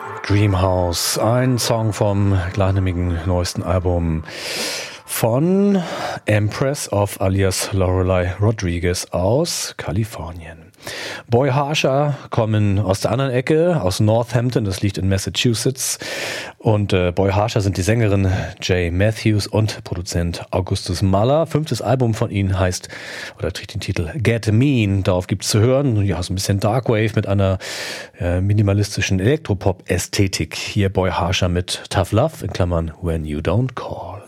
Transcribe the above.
Dreamhouse, ein Song vom gleichnamigen neuesten Album von Empress of alias Lorelei Rodriguez aus Kalifornien. Boy Harsher kommen aus der anderen Ecke, aus Northampton, das liegt in Massachusetts. Und Boy Harsher sind die Sängerin Jay Matthews und Produzent Augustus Muller. 5. Album von ihnen heißt, oder trägt den Titel Get Mean. Darauf gibt's zu hören, ja, so ein bisschen Darkwave mit einer minimalistischen Elektropop-Ästhetik. Hier Boy Harsher mit Tough Love, in Klammern When You Don't Call.